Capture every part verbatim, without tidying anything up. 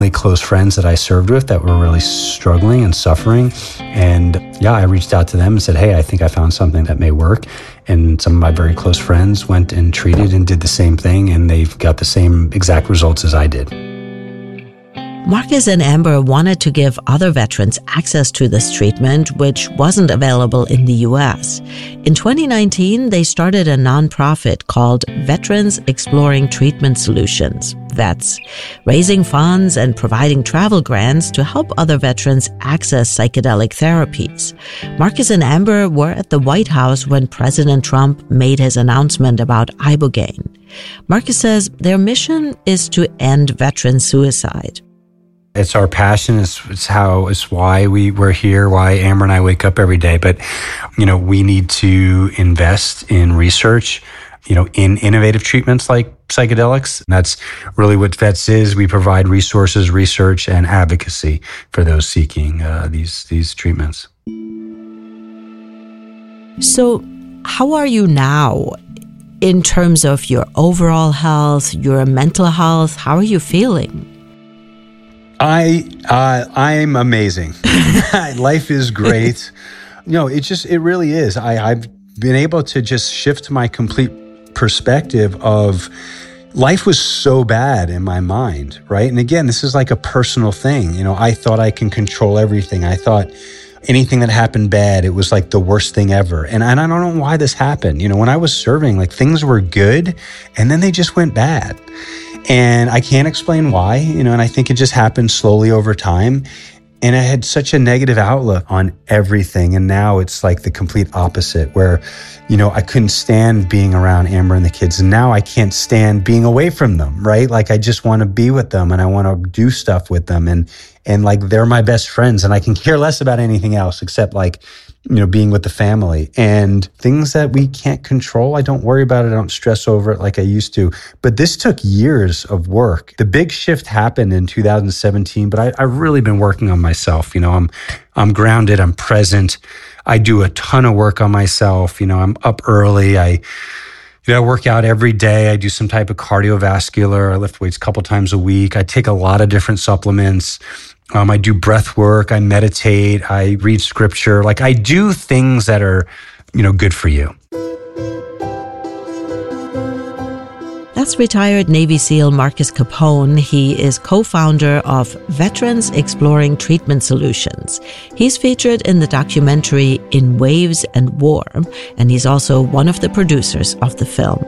close friends that I served with that were really struggling and suffering. And yeah, I reached out to them and said, hey, I think I found something that may work. And some of my very close friends went and treated and did the same thing, and they've got the same exact results as I did. Marcus and Amber wanted to give other veterans access to this treatment, which wasn't available in the U S. In twenty nineteen, they started a nonprofit called Veterans Exploring Treatment Solutions, VETS, raising funds and providing travel grants to help other veterans access psychedelic therapies. Marcus and Amber were at the White House when President Trump made his announcement about Ibogaine. Marcus says their mission is to end veteran suicide. It's our passion. It's, it's how, it's why we, we're here, why Amber and I wake up every day. But, you know, we need to invest in research, you know, in innovative treatments like psychedelics. And that's really what VETS is. We provide resources, research, and advocacy for those seeking uh, these, these treatments. So how are you now in terms of your overall health, your mental health? How are you feeling? I uh, I'm amazing. Life is great. You know, it just it really is. I, I've been able to just shift my complete perspective of life was so bad in my mind, right? And again, this is like a personal thing. You know, I thought I can control everything. I thought anything that happened bad, it was like the worst thing ever. And, and I don't know why this happened. You know, when I was serving, like things were good and then they just went bad. And I can't explain why, you know, and I think it just happened slowly over time. And I had such a negative outlook on everything. And now it's like the complete opposite where, you know, I couldn't stand being around Amber and the kids. And now I can't stand being away from them, right? Like I just want to be with them and I want to do stuff with them. And, and like, they're my best friends and I can care less about anything else except like, you know, being with the family. And things that we can't control, I don't worry about it. I don't stress over it like I used to. But this took years of work. The big shift happened in two thousand seventeen, but I, I've really been working on myself. You know, I'm I'm grounded, I'm present. I do a ton of work on myself. You know, I'm up early. I You know, I work out every day. I do some type of cardiovascular. I lift weights a couple times a week. I take a lot of different supplements. Um, I do breath work. I meditate. I read scripture. Like I do things that are, you know, good for you. That's retired Navy SEAL Marcus Capone. He is co-founder of Veterans Exploring Treatment Solutions. He's featured in the documentary In Waves and War, and he's also one of the producers of the film.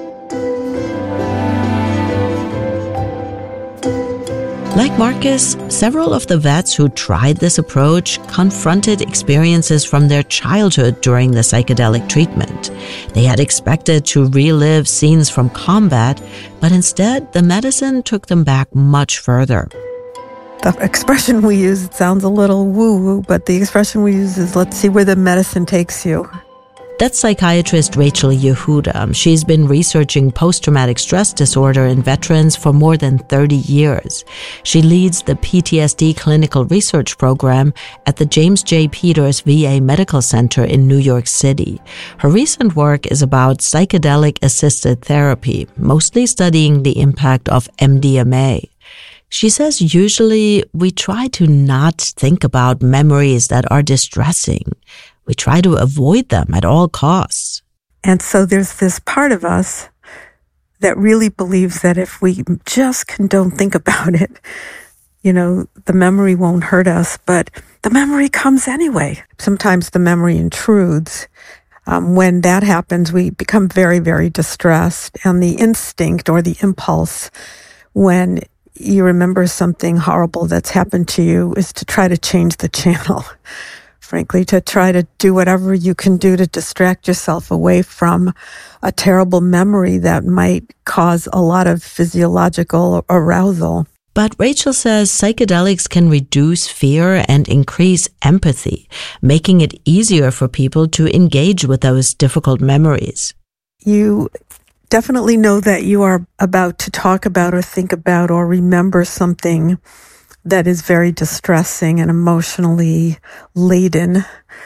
Like Marcus, several of the vets who tried this approach confronted experiences from their childhood during the psychedelic treatment. They had expected to relive scenes from combat, but instead the medicine took them back much further. The expression we use, it sounds a little woo-woo, but the expression we use is, let's see where the medicine takes you. That's psychiatrist Rachel Yehuda. She's been researching post-traumatic stress disorder in veterans for more than thirty years. She leads the P T S D clinical research program at the James J. Peters V A Medical Center in New York City. Her recent work is about psychedelic-assisted therapy, mostly studying the impact of M D M A. She says usually we try to not think about memories that are distressing. We try to avoid them at all costs. And so there's this part of us that really believes that if we just can don't think about it, you know, the memory won't hurt us, but the memory comes anyway. Sometimes the memory intrudes. Um, when that happens, we become very, very distressed. And the instinct or the impulse when you remember something horrible that's happened to you is to try to change the channel. Frankly, to try to do whatever you can do to distract yourself away from a terrible memory that might cause a lot of physiological arousal. But Rachel says psychedelics can reduce fear and increase empathy, making it easier for people to engage with those difficult memories. You definitely know that you are about to talk about or think about or remember something that is very distressing and emotionally laden.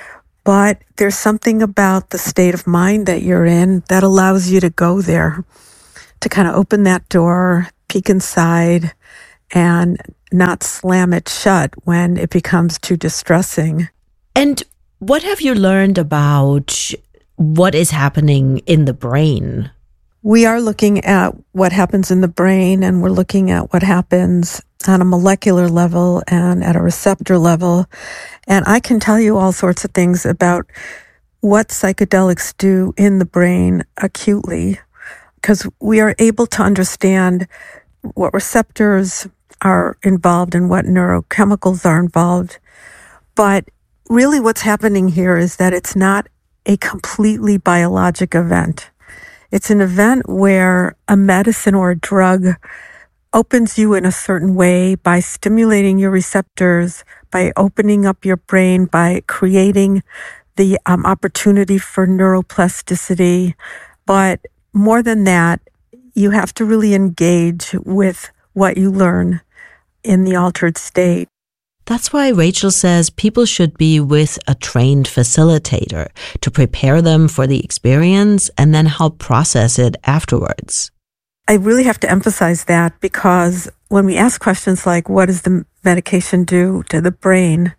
But there's something about the state of mind that you're in that allows you to go there, to kind of open that door, peek inside, and not slam it shut when it becomes too distressing. And what have you learned about what is happening in the brain? We are looking at what happens in the brain, and we're looking at what happens on a molecular level and at a receptor level. And I can tell you all sorts of things about what psychedelics do in the brain acutely, because we are able to understand what receptors are involved and what neurochemicals are involved. But really what's happening here is that it's not a completely biologic event. It's an event where a medicine or a drug opens you in a certain way by stimulating your receptors, by opening up your brain, by creating the um, opportunity for neuroplasticity. But more than that, you have to really engage with what you learn in the altered state. That's why Rachel says people should be with a trained facilitator to prepare them for the experience and then help process it afterwards. I really have to emphasize that, because when we ask questions like, what does the medication do to the brain?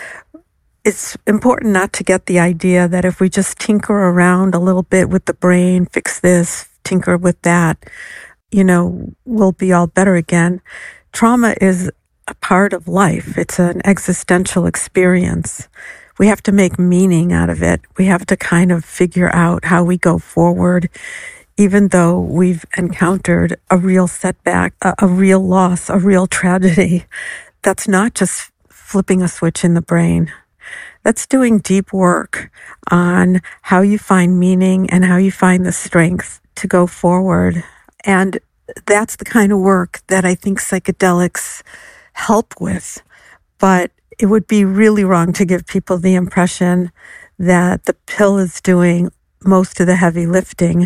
It's important not to get the idea that if we just tinker around a little bit with the brain, fix this, tinker with that, you know, we'll be all better again. Trauma is a part of life. It's an existential experience. We have to make meaning out of it. We have to kind of figure out how we go forward, even though we've encountered a real setback, a, a real loss, a real tragedy. That's not just flipping a switch in the brain. That's doing deep work on how you find meaning and how you find the strength to go forward. And that's the kind of work that I think psychedelics help with. But it would be really wrong to give people the impression that the pill is doing most of the heavy lifting.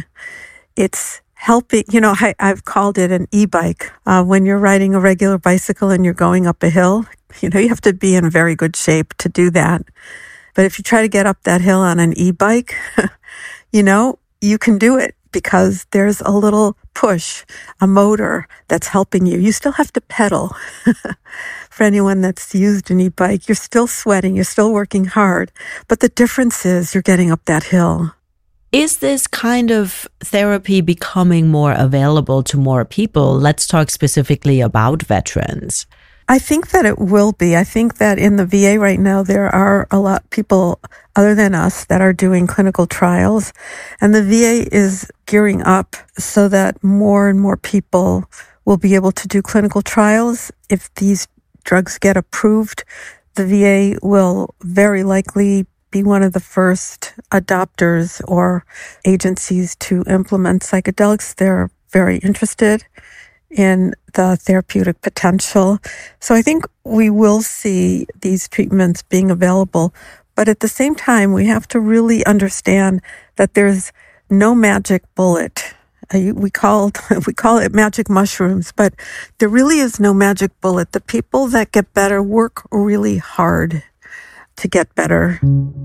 It's helping, you know, I, I've called it an e-bike. Uh, when you're riding a regular bicycle and you're going up a hill, you know, you have to be in very good shape to do that. But if you try to get up that hill on an e-bike, you know, you can do it because there's a little push, a motor that's helping you. You still have to pedal. For anyone that's used an e-bike, you're still sweating, you're still working hard. But the difference is you're getting up that hill. Is this kind of therapy becoming more available to more people? Let's talk specifically about veterans. I think that it will be. I think that in the V A right now, there are a lot of people other than us that are doing clinical trials. And the V A is gearing up so that more and more people will be able to do clinical trials. If these drugs get approved, the V A will very likely be one of the first adopters or agencies to implement psychedelics. They're very interested in the therapeutic potential. So I think we will see these treatments being available. But at the same time, we have to really understand that there's no magic bullet. Uh, we call we call it magic mushrooms, but there really is no magic bullet. The people that get better work really hard to get better.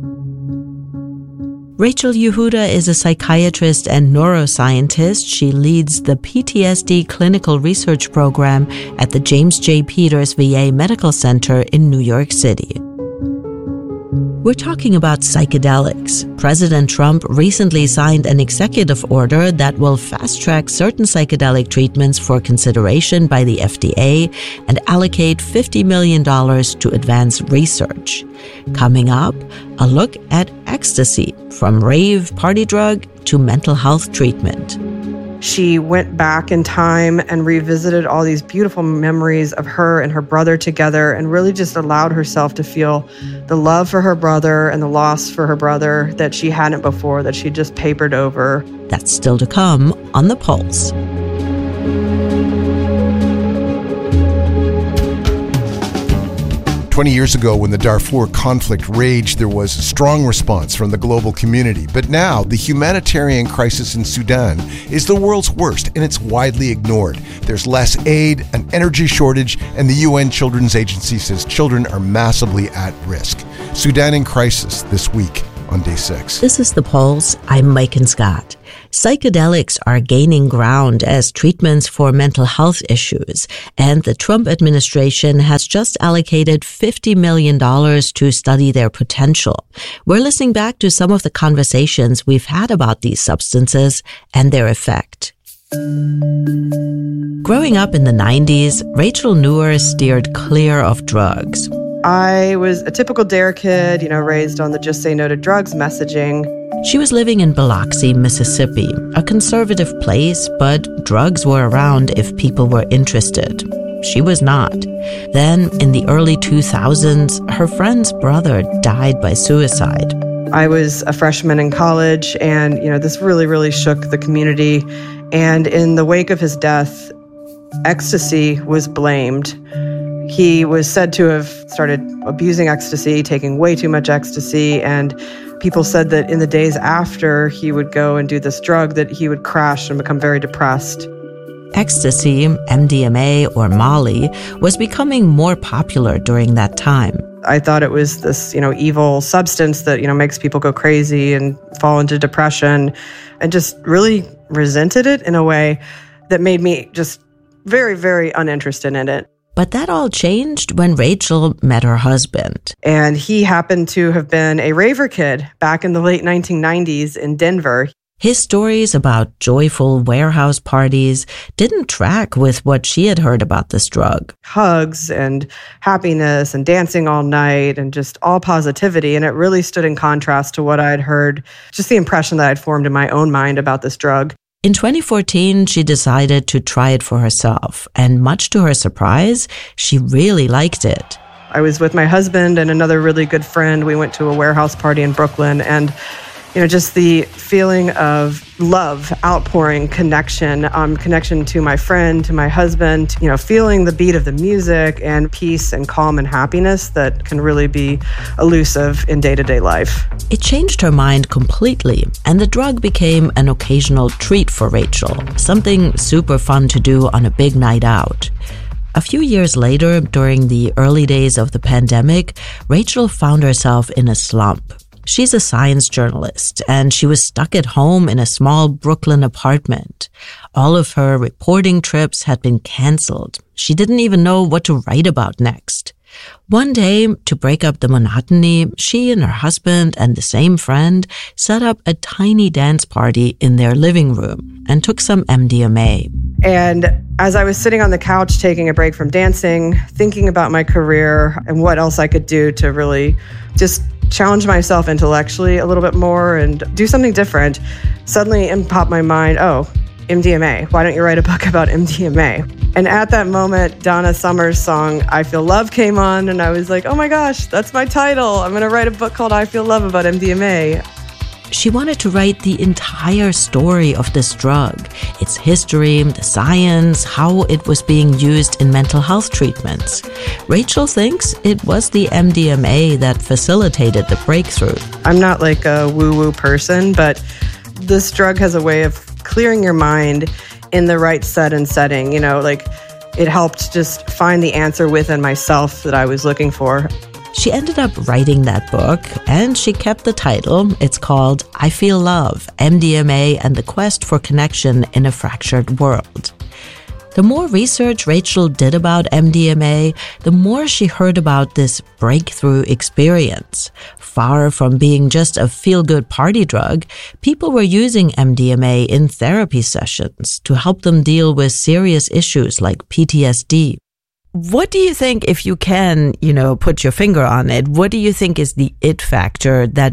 Rachel Yehuda is a psychiatrist and neuroscientist. She leads the P T S D clinical research program at the James J. Peters V A Medical Center in New York City. We're talking about psychedelics. President Trump recently signed an executive order that will fast-track certain psychedelic treatments for consideration by the F D A and allocate fifty million dollars to advance research. Coming up, a look at ecstasy, from rave party drug to mental health treatment. She went back in time and revisited all these beautiful memories of her and her brother together and really just allowed herself to feel the love for her brother and the loss for her brother that she hadn't before, that she just papered over. That's still to come on The Pulse. twenty years ago, when the Darfur conflict raged, there was a strong response from the global community. But now, the humanitarian crisis in Sudan is the world's worst, and it's widely ignored. There's less aid, an energy shortage, and the U N Children's Agency says children are massively at risk. Sudan in crisis this week on Day six. This is The Pulse. I'm Mike and Scott. Psychedelics are gaining ground as treatments for mental health issues, and the Trump administration has just allocated fifty million dollars to study their potential. We're listening back to some of the conversations we've had about these substances and their effect. Growing up in the nineties, Rachel Nuwer steered clear of drugs. I was a typical dare kid, you know, raised on the just say no to drugs messaging. She was living in Biloxi, Mississippi, a conservative place, but drugs were around if people were interested. She was not. Then, in the early two thousands, her friend's brother died by suicide. I was a freshman in college, and, you know, this really, really shook the community. And in the wake of his death, ecstasy was blamed. He was said to have started abusing ecstasy, taking way too much ecstasy, and people said that in the days after he would go and do this drug that he would crash and become very depressed. Ecstasy, M D M A or Molly, was becoming more popular during that time. I thought it was this, you know, evil substance that, you know, makes people go crazy and fall into depression, and just really resented it in a way that made me just very, very uninterested in it. But that all changed when Rachel met her husband. And he happened to have been a raver kid back in the late nineteen nineties in Denver. His stories about joyful warehouse parties didn't track with what she had heard about this drug. Hugs and happiness and dancing all night and just all positivity. And it really stood in contrast to what I'd heard, just the impression that I'd formed in my own mind about this drug. In twenty fourteen, she decided to try it for herself, and much to her surprise, she really liked it. I was with my husband and another really good friend. We went to a warehouse party in Brooklyn, and you know, just the feeling of love, outpouring, connection, um, connection to my friend, to my husband, you know, feeling the beat of the music and peace and calm and happiness that can really be elusive in day-to-day life. It changed her mind completely, and the drug became an occasional treat for Rachel, something super fun to do on a big night out. A few years later, during the early days of the pandemic, Rachel found herself in a slump. She's a science journalist, and she was stuck at home in a small Brooklyn apartment. All of her reporting trips had been canceled. She didn't even know what to write about next. One day, to break up the monotony, she and her husband and the same friend set up a tiny dance party in their living room and took some M D M A. And as I was sitting on the couch taking a break from dancing, thinking about my career and what else I could do to really just challenge myself intellectually a little bit more and do something different, suddenly in popped my mind, oh, M D M A. Why don't you write a book about M D M A? And at that moment, Donna Summer's song, I Feel Love came on, and I was like, oh my gosh, that's my title. I'm going to write a book called I Feel Love about M D M A. She wanted to write the entire story of this drug, its history, the science, how it was being used in mental health treatments. Rachel thinks it was the M D M A that facilitated the breakthrough. I'm not like a woo-woo person, but this drug has a way of clearing your mind in the right set and setting. You know, like it helped just find the answer within myself that I was looking for. She ended up writing that book, and she kept the title. It's called I Feel Love, M D M A and the Quest for Connection in a Fractured World. The more research Rachel did about M D M A, the more she heard about this breakthrough experience. Far from being just a feel-good party drug, people were using M D M A in therapy sessions to help them deal with serious issues like P T S D. What do you think, if you can, you know, put your finger on it, what do you think is the it factor that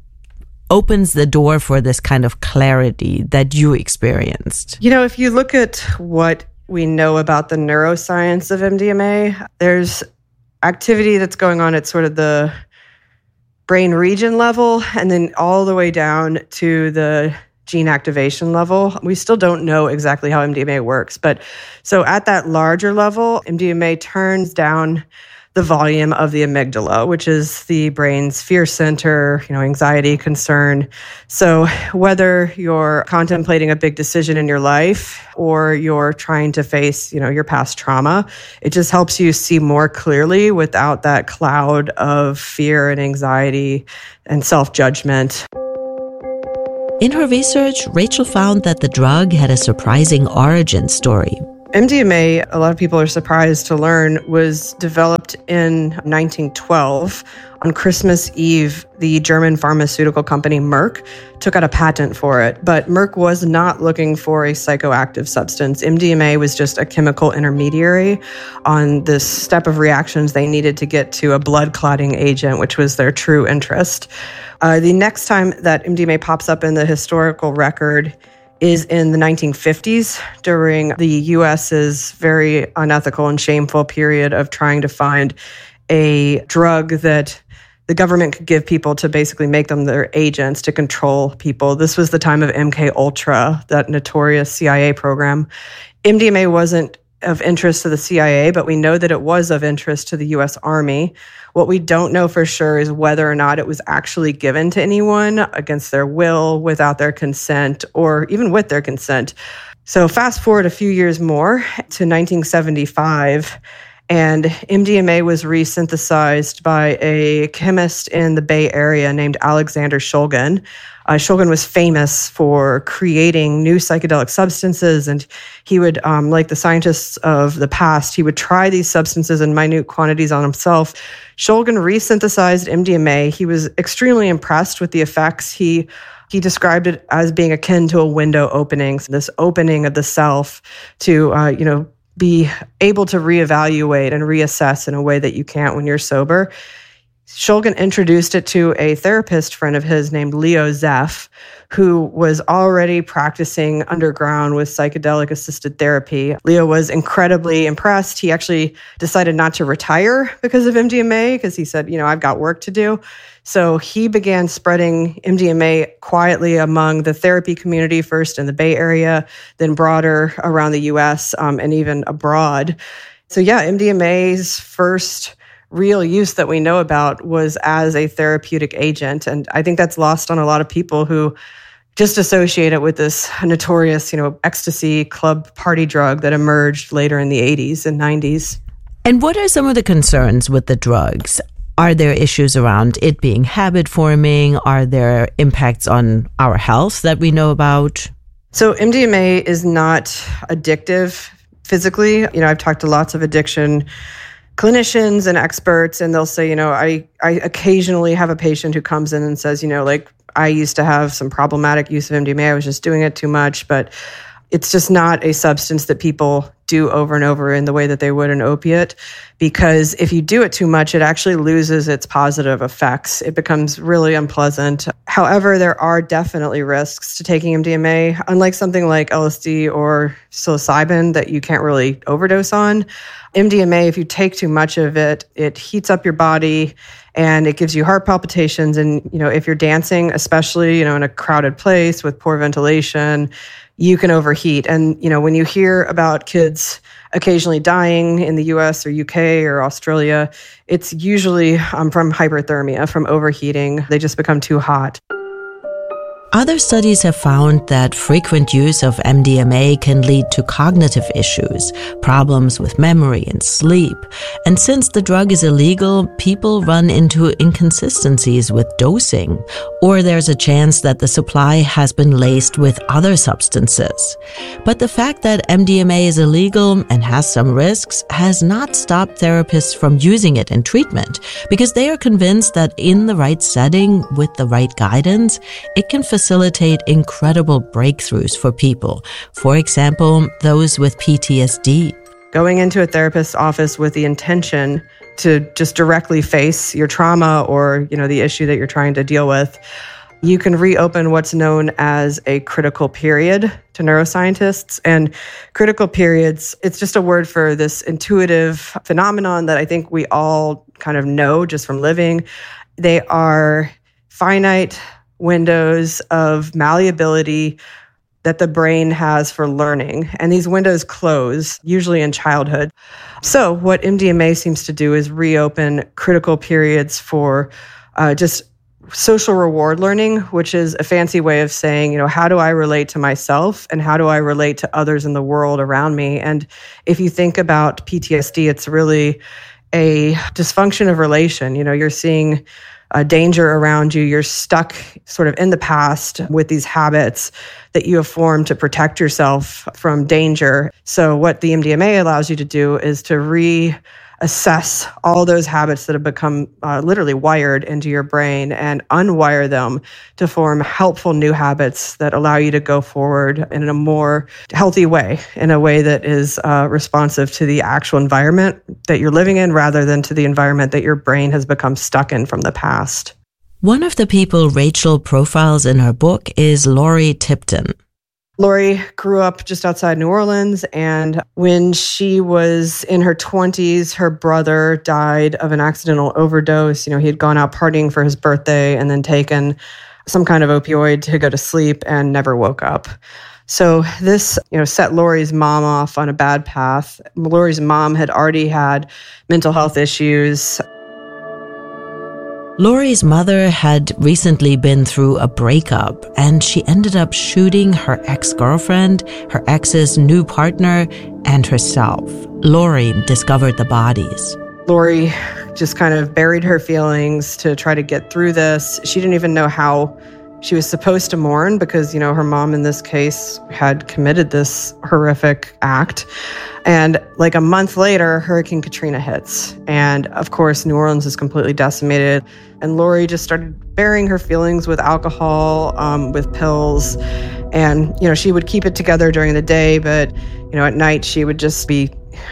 opens the door for this kind of clarity that you experienced? You know, if you look at what we know about the neuroscience of M D M A, there's activity that's going on at sort of the brain region level and then all the way down to the gene activation level. We still don't know exactly how M D M A works, but so at that larger level, M D M A turns down the volume of the amygdala, which is the brain's fear center, you know, anxiety, concern. So whether you're contemplating a big decision in your life or you're trying to face, you know, your past trauma, it just helps you see more clearly without that cloud of fear and anxiety and self-judgment. In her research, Rachel found that the drug had a surprising origin story. M D M A, a lot of people are surprised to learn, was developed in nineteen twelve. On Christmas Eve, the German pharmaceutical company Merck took out a patent for it. But Merck was not looking for a psychoactive substance. M D M A was just a chemical intermediary on this step of reactions they needed to get to a blood clotting agent, which was their true interest. Uh, the next time that M D M A pops up in the historical record is in the nineteen fifties during the U S's very unethical and shameful period of trying to find a drug that the government could give people to basically make them their agents to control people. This was the time of M K Ultra, that notorious C I A program. M D M A wasn't of interest to the C I A, but we know that it was of interest to the U S Army. What we don't know for sure is whether or not it was actually given to anyone against their will, without their consent, or even with their consent. So fast forward a few years more to nineteen seventy-five, and M D M A was resynthesized by a chemist in the Bay Area named Alexander Shulgin. Uh, Shulgin was famous for creating new psychedelic substances, and he would, um, like the scientists of the past, he would try these substances in minute quantities on himself. Shulgin resynthesized M D M A. He was extremely impressed with the effects. He he described it as being akin to a window opening, so this opening of the self to, uh, you know, be able to reevaluate and reassess in a way that you can't when you're sober. Shulgin introduced it to a therapist friend of his named Leo Zeff, who was already practicing underground with psychedelic-assisted therapy. Leo was incredibly impressed. He actually decided not to retire because of M D M A, because he said, you know, I've got work to do. So he began spreading M D M A quietly among the therapy community, first in the Bay Area, then broader around the U S, um, and even abroad. So yeah, M D M A's first real use that we know about was as a therapeutic agent. And I think that's lost on a lot of people who just associate it with this notorious, you know, ecstasy club party drug that emerged later in the eighties and nineties. And what are some of the concerns with the drugs? Are there issues around it being habit forming? Are there impacts on our health that we know about? So M D M A is not addictive physically. You know, I've talked to lots of addiction clinicians and experts, and they'll say, you know, I, I occasionally have a patient who comes in and says, you know, like, I used to have some problematic use of M D M A. I was just doing it too much, but it's just not a substance that people do over and over in the way that they would an opiate, because if you do it too much, it actually loses its positive effects. It becomes really unpleasant. However, there are definitely risks to taking M D M A, unlike something like L S D or psilocybin that you can't really overdose on. M D M A, if you take too much of it, it heats up your body and it gives you heart palpitations. And, you know, if you're dancing, especially, you know, in a crowded place with poor ventilation, you can overheat. And, you know, when you hear about kids occasionally dying in the U S or U K or Australia, it's usually um, from hyperthermia, from overheating. They just become too hot. Other studies have found that frequent use of M D M A can lead to cognitive issues, problems with memory and sleep. And since the drug is illegal, people run into inconsistencies with dosing, or there's a chance that the supply has been laced with other substances. But the fact that M D M A is illegal and has some risks has not stopped therapists from using it in treatment, because they are convinced that in the right setting, with the right guidance, it can facilitate facilitate incredible breakthroughs for people. For example, those with P T S D. Going into a therapist's office with the intention to just directly face your trauma or, you know, the issue that you're trying to deal with, you can reopen what's known as a critical period to neuroscientists. And critical periods, it's just a word for this intuitive phenomenon that I think we all kind of know just from living. They are finite windows of malleability that the brain has for learning. And these windows close, usually in childhood. So what M D M A seems to do is reopen critical periods for uh, just social reward learning, which is a fancy way of saying, you know, how do I relate to myself and how do I relate to others in the world around me? And if you think about P T S D, it's really a dysfunction of relation. You know, you're seeing uh, danger around you. You're stuck sort of in the past with these habits that you have formed to protect yourself from danger. So what the M D M A allows you to do is to reassess all those habits that have become uh, literally wired into your brain and unwire them to form helpful new habits that allow you to go forward in a more healthy way, in a way that is uh, responsive to the actual environment that you're living in rather than to the environment that your brain has become stuck in from the past. One of the people Rachel profiles in her book is Lori Tipton. Lori grew up just outside New Orleans, and when she was in her twenties, her brother died of an accidental overdose. You know, he had gone out partying for his birthday and then taken some kind of opioid to go to sleep and never woke up. So this, you know, set Lori's mom off on a bad path. Lori's mom had already had mental health issues. Lori's mother had recently been through a breakup, and she ended up shooting her ex-girlfriend, her ex's new partner, and herself. Lori discovered the bodies. Lori just kind of buried her feelings to try to get through this. She didn't even know how she was supposed to mourn because, you know, her mom in this case had committed this horrific act. And like a month later, Hurricane Katrina hits. And of course, New Orleans is completely decimated. And Lori just started burying her feelings with alcohol, um, with pills. And, you know, she would keep it together during the day, but, you know, at night she would just be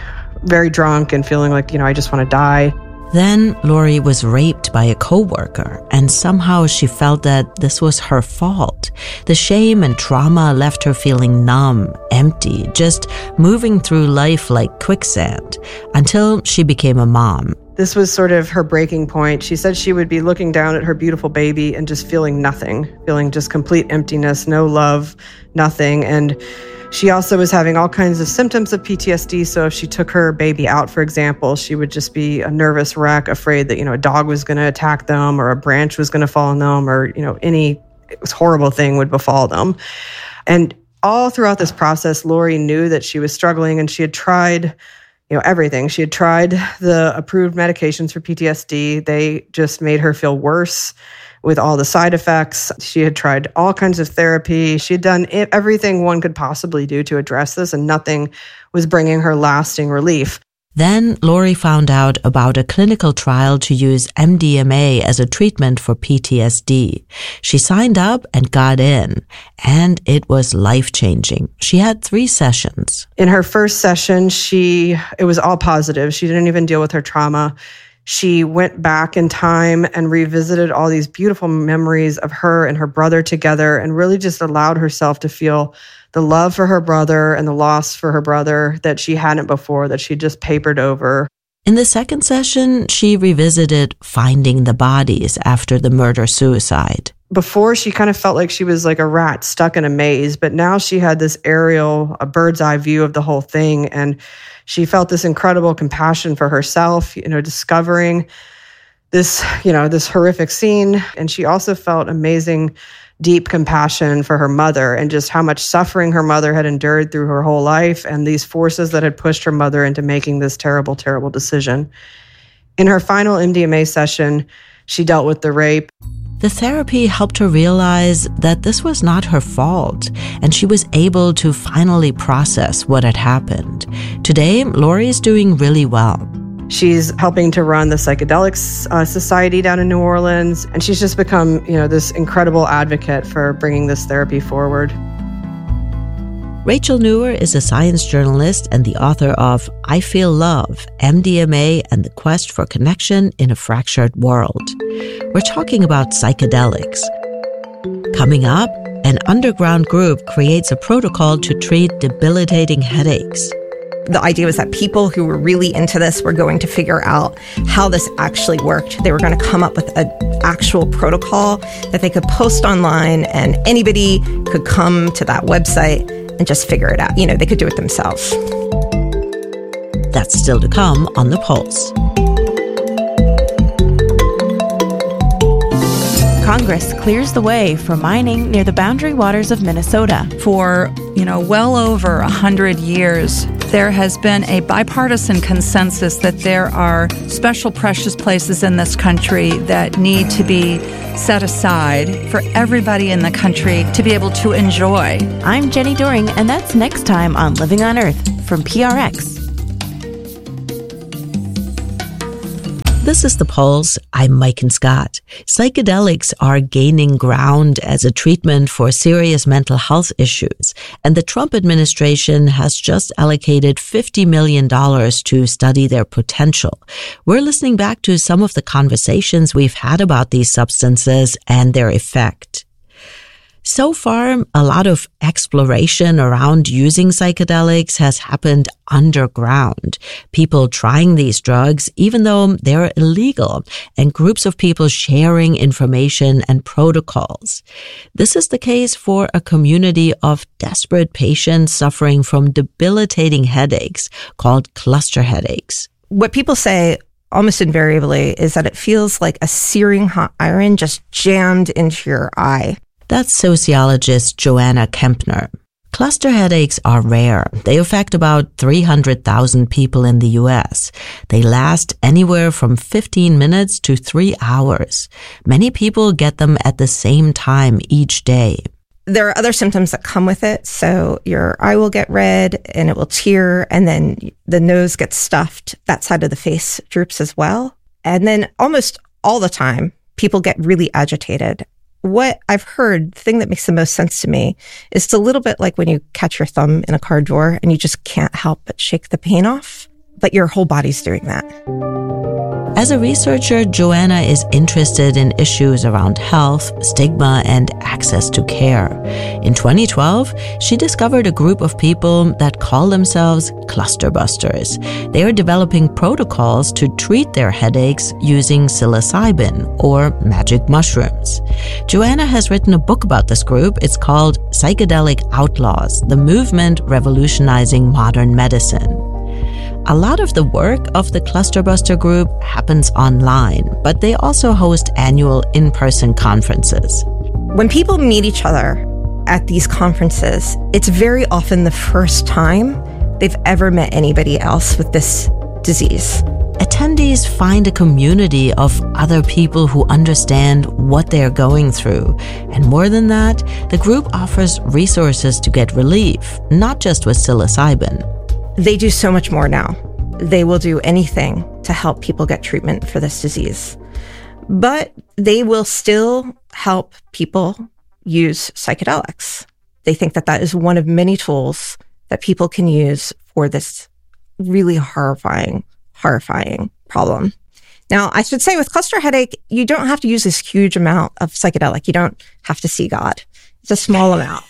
very drunk and feeling like, you know, I just want to die. Then Lori was raped by a coworker, and somehow she felt that this was her fault. The shame and trauma left her feeling numb, empty, just moving through life like quicksand, until she became a mom. This was sort of her breaking point. She said she would be looking down at her beautiful baby and just feeling nothing, feeling just complete emptiness, no love, nothing. And she also was having all kinds of symptoms of P T S D. So if she took her baby out, for example, she would just be a nervous wreck, afraid that, you know, a dog was going to attack them or a branch was going to fall on them or, you know, any horrible thing would befall them. And all throughout this process, Lori knew that she was struggling, and she had tried, you know, everything. She had tried the approved medications for P T S D. They just made her feel worse with all the side effects. She had tried all kinds of therapy. She had done everything one could possibly do to address this, and nothing was bringing her lasting relief. Then Lori found out about a clinical trial to use M D M A as a treatment for P T S D. She signed up and got in, and it was life-changing. She had three sessions. In her first session, she it was all positive. She didn't even deal with her trauma. She went back in time and revisited all these beautiful memories of her and her brother together, and really just allowed herself to feel the love for her brother and the loss for her brother that she hadn't before, that she just papered over. In the second session, she revisited finding the bodies after the murder-suicide. Before, she kind of felt like she was like a rat stuck in a maze, but now she had this aerial, a bird's eye view of the whole thing, and she felt this incredible compassion for herself, you know, discovering this, you know, this horrific scene. And she also felt amazing, deep compassion for her mother and just how much suffering her mother had endured through her whole life, and these forces that had pushed her mother into making this terrible, terrible decision. In her final M D M A session, she dealt with the rape. The therapy helped her realize that this was not her fault, and she was able to finally process what had happened. Today, Lori is doing really well. She's helping to run the Psychedelics uh, Society down in New Orleans, and she's just become, you know, this incredible advocate for bringing this therapy forward. Rachel Nuwer is a science journalist and the author of I Feel Love, M D M A and the Quest for Connection in a Fractured World. We're talking about psychedelics. Coming up, an underground group creates a protocol to treat debilitating headaches. The idea was that people who were really into this were going to figure out how this actually worked. They were going to come up with an actual protocol that they could post online, and anybody could come to that website and just figure it out. You know, they could do it themselves. That's still to come on The Pulse. Congress clears the way for mining near the boundary waters of Minnesota. For, you know, well over a hundred years, There has been a bipartisan consensus that there are special precious places in this country that need to be set aside for everybody in the country to be able to enjoy. I'm Jenny Doring, and that's next time on Living on Earth from P R X. This is The Pulse. I'm Maiken Scott. Psychedelics are gaining ground as a treatment for serious mental health issues, and the Trump administration has just allocated fifty million dollars to study their potential. We're listening back to some of the conversations we've had about these substances and their effect. So far, a lot of exploration around using psychedelics has happened underground. People trying these drugs, even though they're illegal, and groups of people sharing information and protocols. This is the case for a community of desperate patients suffering from debilitating headaches called cluster headaches. What people say almost invariably is that it feels like a searing hot iron just jammed into your eye. That's sociologist Joanna Kempner. Cluster headaches are rare. They affect about three hundred thousand people in the U S. They last anywhere from fifteen minutes to three hours. Many people get them at the same time each day. There are other symptoms that come with it. So your eye will get red and it will tear, and then the nose gets stuffed. That side of the face droops as well. And then almost all the time, people get really agitated. What I've heard, the thing that makes the most sense to me, is it's a little bit like when you catch your thumb in a car door and you just can't help but shake the pain off, but your whole body's doing that. As a researcher, Joanna is interested in issues around health, stigma, and access to care. In twenty twelve, she discovered a group of people that call themselves clusterbusters. They are developing protocols to treat their headaches using psilocybin, or magic mushrooms. Joanna has written a book about this group. It's called Psychedelic Outlaws: The Movement Revolutionizing Modern Medicine. A lot of the work of the Clusterbuster group happens online, but they also host annual in-person conferences. When people meet each other at these conferences, it's very often the first time they've ever met anybody else with this disease. Attendees find a community of other people who understand what they're going through. And more than that, the group offers resources to get relief, not just with psilocybin. They do so much more now. They will do anything to help people get treatment for this disease. But they will still help people use psychedelics. They think that that is one of many tools that people can use for this really horrifying, horrifying problem. Now, I should say with cluster headache, you don't have to use this huge amount of psychedelic. You don't have to see God. It's a small amount.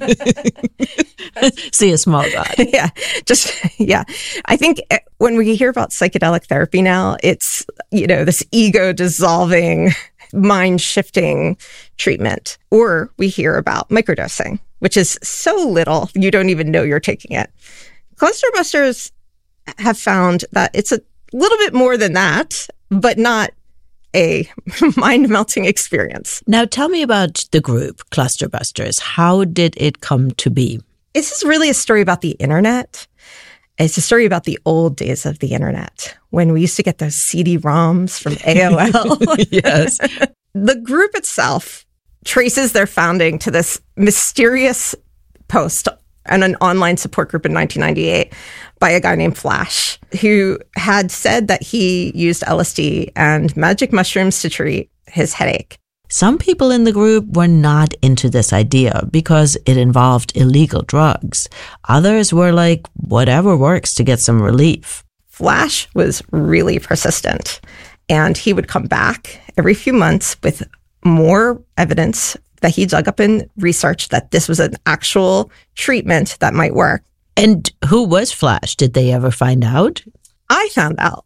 See a small God. Yeah, just, yeah. I think when we hear about psychedelic therapy now, it's, you know, this ego dissolving, mind shifting treatment. Or we hear about microdosing, which is so little, you don't even know you're taking it. Clusterbusters have found that it's a little bit more than that, but not a mind-melting experience. Now tell me about the group, Clusterbusters. How did it come to be? This is really a story about the internet. It's a story about the old days of the internet, when we used to get those C D ROMs from A O L. Yes. The group itself traces their founding to this mysterious post on an online support group in nineteen ninety-eight by a guy named Flash, who had said that he used L S D and magic mushrooms to treat his headache. Some people in the group were not into this idea because it involved illegal drugs. Others were like, whatever works to get some relief. Flash was really persistent, and he would come back every few months with more evidence that he dug up in research that this was an actual treatment that might work. And who was Flash? Did they ever find out? I found out.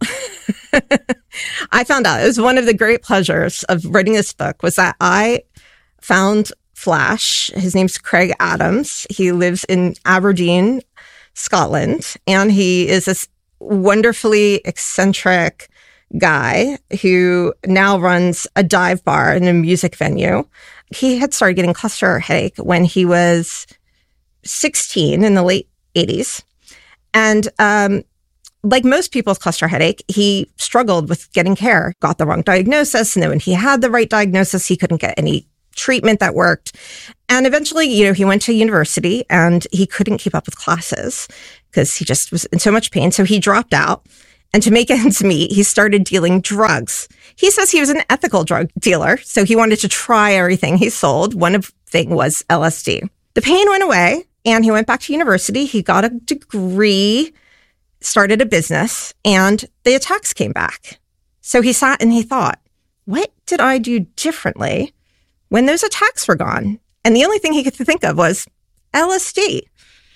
I found out. It was one of the great pleasures of writing this book was that I found Flash. His name's Craig Adams. He lives in Aberdeen, Scotland, and he is this wonderfully eccentric guy who now runs a dive bar and a music venue. He had started getting cluster headache when he was sixteen in the late eighties. And um, like most people with cluster headache, he struggled with getting care, got the wrong diagnosis. And then when he had the right diagnosis, he couldn't get any treatment that worked. And eventually, you know, he went to university and he couldn't keep up with classes because he just was in so much pain. So he dropped out. And to make ends meet, he started dealing drugs. He says he was an ethical drug dealer, so he wanted to try everything he sold. One of the things was L S D. The pain went away, and he went back to university. He got a degree, started a business, and the attacks came back. So he sat and he thought, what did I do differently when those attacks were gone? And the only thing he could think of was L S D.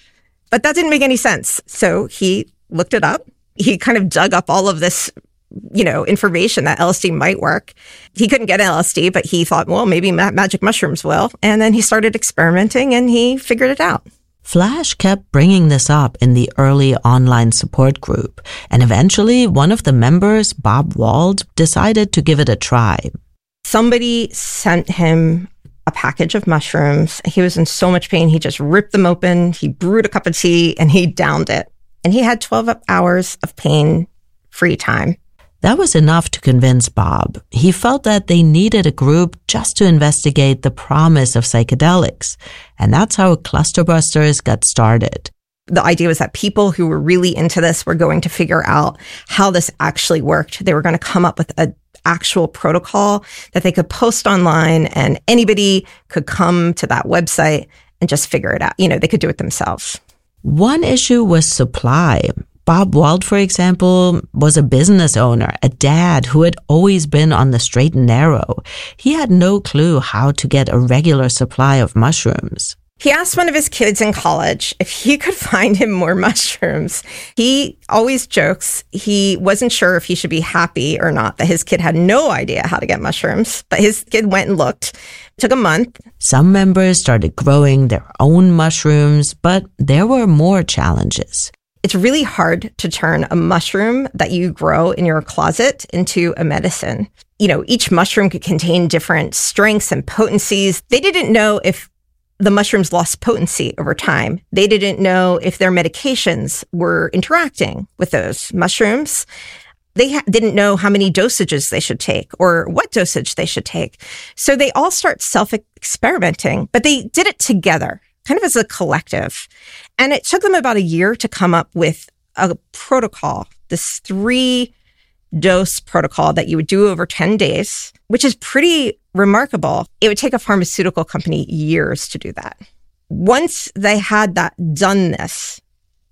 But that didn't make any sense. So he looked it up. He kind of dug up all of this, you know, information that L S D might work. He couldn't get L S D, but he thought, well, maybe ma- magic mushrooms will. And then he started experimenting and he figured it out. Flash kept bringing this up in the early online support group, and eventually one of the members, Bob Wald, decided to give it a try. Somebody sent him a package of mushrooms. He was in so much pain, he just ripped them open, he brewed a cup of tea, and he downed it. And he had twelve hours of pain-free time. That was enough to convince Bob. He felt that they needed a group just to investigate the promise of psychedelics. And that's how Clusterbusters got started. The idea was that people who were really into this were going to figure out how this actually worked. They were going to come up with an actual protocol that they could post online, and anybody could come to that website and just figure it out. You know, they could do it themselves. One issue was supply. Bob Wald, for example, was a business owner, a dad who had always been on the straight and narrow. He had no clue how to get a regular supply of mushrooms. He asked one of his kids in college if he could find him more mushrooms. He always jokes he wasn't sure if he should be happy or not that his kid had no idea how to get mushrooms, but his kid went and looked. It took a month. Some members started growing their own mushrooms, but there were more challenges. It's really hard to turn a mushroom that you grow in your closet into a medicine. You know, each mushroom could contain different strengths and potencies. They didn't know if the mushrooms lost potency over time. They didn't know if their medications were interacting with those mushrooms. They ha- didn't know how many dosages they should take or what dosage they should take. So they all start self-experimenting, but they did it together, kind of as a collective. And it took them about a year to come up with a protocol, this three dose protocol that you would do over ten days, which is pretty remarkable. It would take a pharmaceutical company years to do that. Once they had that done this,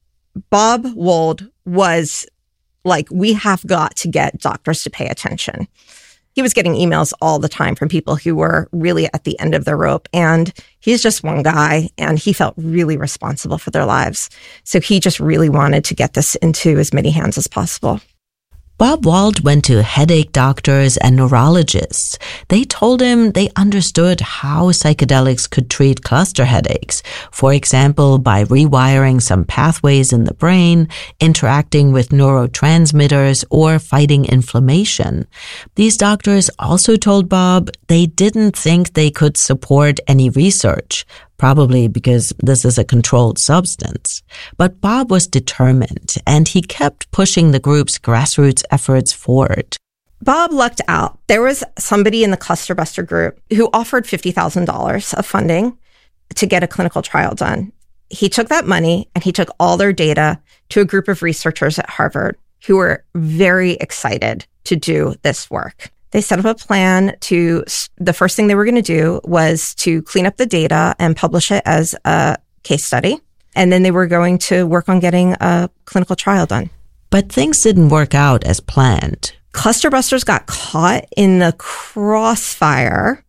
Bob Wald was like, we have got to get doctors to pay attention. He was getting emails all the time from people who were really at the end of their rope. And he's just one guy, and he felt really responsible for their lives. So he just really wanted to get this into as many hands as possible. Bob Wald went to headache doctors and neurologists. They told him they understood how psychedelics could treat cluster headaches, for example, by rewiring some pathways in the brain, interacting with neurotransmitters, or fighting inflammation. These doctors also told Bob they didn't think they could support any research, probably because this is a controlled substance. But Bob was determined, and he kept pushing the group's grassroots efforts forward. Bob lucked out. There was somebody in the Clusterbuster group who offered fifty thousand dollars of funding to get a clinical trial done. He took that money and he took all their data to a group of researchers at Harvard who were very excited to do this work. They set up a plan to, the first thing they were going to do was to clean up the data and publish it as a case study. And then they were going to work on getting a clinical trial done. But things didn't work out as planned. Clusterbusters got caught in the crossfire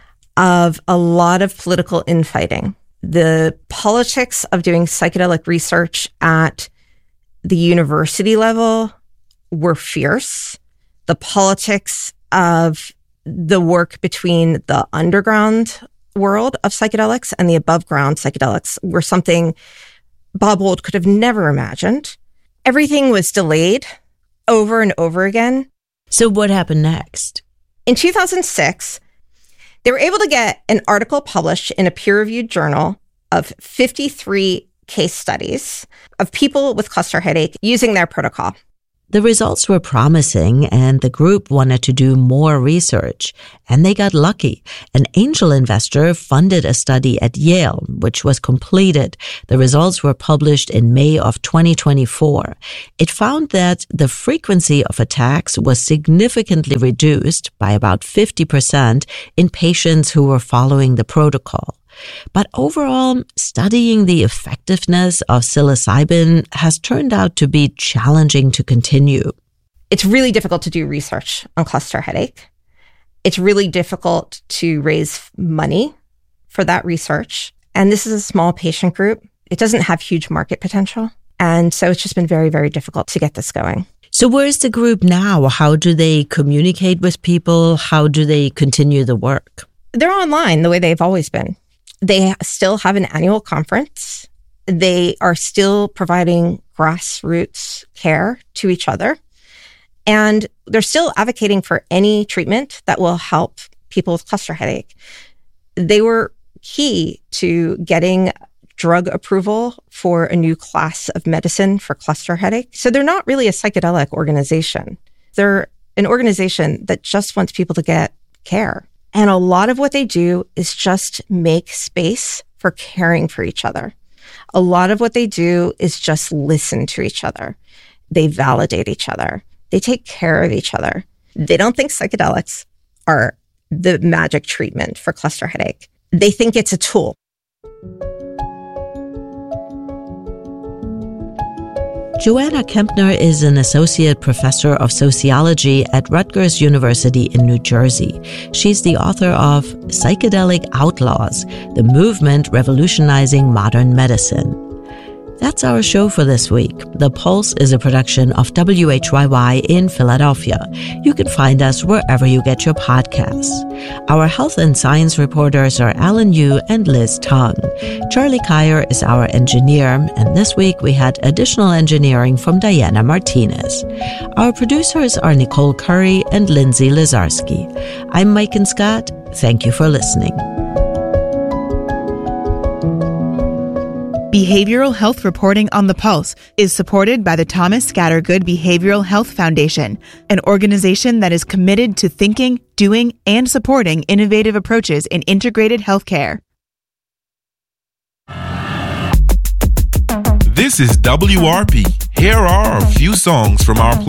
of a lot of political infighting. The politics of doing psychedelic research at the university level were fierce. The politics of the work between the underground world of psychedelics and the above ground psychedelics were something Bob Wald could have never imagined. Everything was delayed over and over again. So what happened next? In two thousand six, they were able to get an article published in a peer-reviewed journal of fifty-three case studies of people with cluster headache using their protocol. The results were promising, and the group wanted to do more research. And they got lucky. An angel investor funded a study at Yale, which was completed. The results were published in May of twenty twenty-four. It found that the frequency of attacks was significantly reduced by about fifty percent in patients who were following the protocol. But overall, studying the effectiveness of psilocybin has turned out to be challenging to continue. It's really difficult to do research on cluster headache. It's really difficult to raise money for that research. And this is a small patient group. It doesn't have huge market potential. And so it's just been very, very difficult to get this going. So where's the group now? How do they communicate with people? How do they continue the work? They're online the way they've always been. They still have an annual conference. They are still providing grassroots care to each other. And they're still advocating for any treatment that will help people with cluster headache. They were key to getting drug approval for a new class of medicine for cluster headache. So they're not really a psychedelic organization. They're an organization that just wants people to get care. And a lot of what they do is just make space for caring for each other. A lot of what they do is just listen to each other. They validate each other. They take care of each other. They don't think psychedelics are the magic treatment for cluster headache. They think it's a tool. Joanna Kempner is an associate professor of sociology at Rutgers University in New Jersey. She's the author of Psychedelic Outlaws, the movement revolutionizing modern medicine. That's our show for this week. The Pulse is a production of W H Y Y in Philadelphia. You can find us wherever you get your podcasts. Our health and science reporters are Alan Yu and Liz Tung. Charlie Kyer is our engineer, and this week we had additional engineering from Diana Martinez. Our producers are Nicole Curry and Lindsay Lazarski. I'm Mike and Scott. Thank you for listening. Behavioral health reporting on the Pulse is supported by the Thomas Scattergood Behavioral Health Foundation, an organization that is committed to thinking, doing, and supporting innovative approaches in integrated healthcare. This is W R P. Here are a few songs from our